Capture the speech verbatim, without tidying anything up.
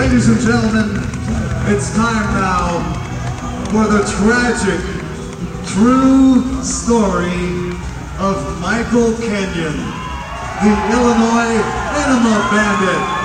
Ladies and gentlemen, it's time now for the tragic, true story of Michael Kenyon, the Illinois Enema Bandit.